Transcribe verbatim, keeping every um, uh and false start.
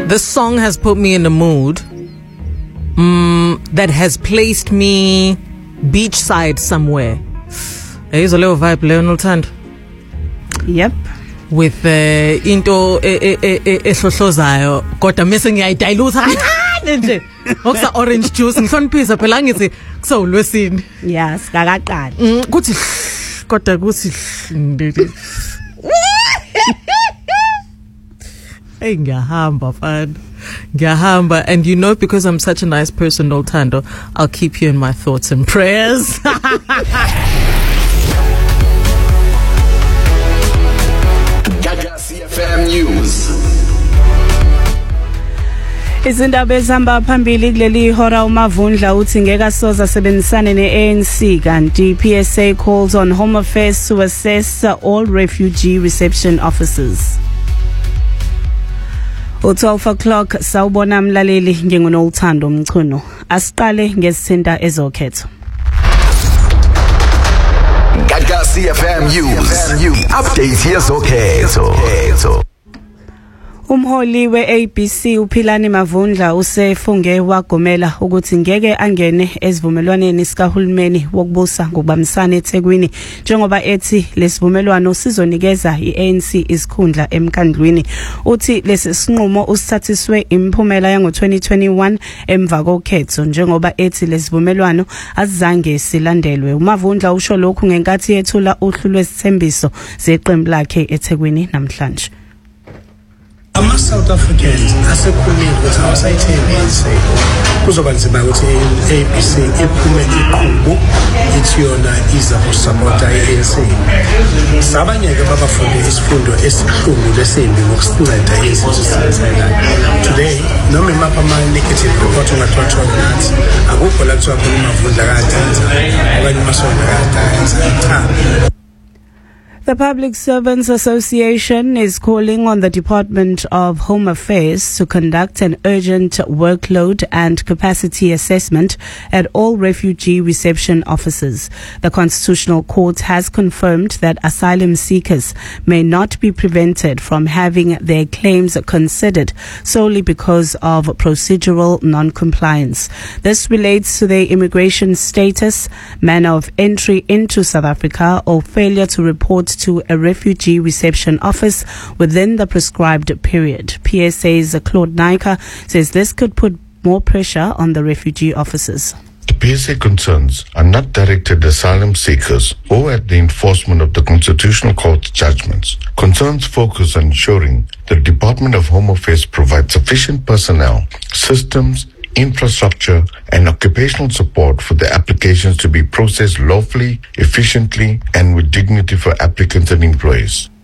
this song has put me in the mood mm, that has placed me beachside somewhere. There's a little vibe, Leonel Tand. Yep. With uh, into ehlohlozayo kodwa mase ngiyayidilute nje okusa orange juice ngihloniphisa phela ngithi kusawulwesini. Yes, kakaqala. Kuthi kodwa kuthi hey ngiyahamba fana. Ngiyahamba, and you know, because I'm such a nice person, Nolthando, I'll keep you in my thoughts and prayers. C F M News. Izindaba ezihamba phambili kuleli ihora uMavundla uthi ngeke asoza sebenzisane ne-A N C kanti P S A calls on Home Affairs to assess all refugee reception officers. O twelve o'clock sawubona mlaleli nginguNolthando Mchunu. Asiqale ngesithinta ezokhetho. Gaga C F M News. Update yezokhetho. Umholi we-A B C uPhilani Mavundla usefunge wagomela ukuthi ngeke angene esivumelwaneni sikahulumeni wokubusa ngokubambisana eThekwini njengoba ethi lesivumelwano sizonikeza i-A N C isikhundla emkhandlwini. Uthi lesi sinqumo usithathiswe imiphumela yango twenty twenty-one emva kokhetho njengoba ethi lesivumelwano azange silandelwe. UMavundla usho lokhu ngenkathi yethula uhlu lwesithembiso zeqembu lakhe eThekwini namhlanje. Ama-South Africans asekhulile ukuthi awasayithembi i-A N C. Kuzoba nzima ukuthi i-A B C iphume iqhubu ithi yona iza kusapota i-A N C. Sabanye-ke babafunde isifundo esihlungu lesimbi ngokusinceda i-A N C ukuthi today, noma imapha ama-negative report ongathiwa nathi, akukho la kuthiwa khona uMavundla kadenza okanye uMasonga kadenza. Cha. The Public Servants Association is calling on the Department of Home Affairs to conduct an urgent workload and capacity assessment at all refugee reception offices. The Constitutional Court has confirmed that asylum seekers may not be prevented from having their claims considered solely because of procedural non-compliance. This relates to their immigration status, manner of entry into South Africa, or failure to report to a refugee reception office within the prescribed period. P S A's Claude Naika says this could put more pressure on the refugee officers. The P S A concerns are not directed at asylum seekers or at the enforcement of the Constitutional Court's judgments. Concerns focus on ensuring the Department of Home Affairs provides sufficient personnel, systems, infrastructure, and occupational support for the applications to be processed lawfully, efficiently, and with dignity for applicants and employees.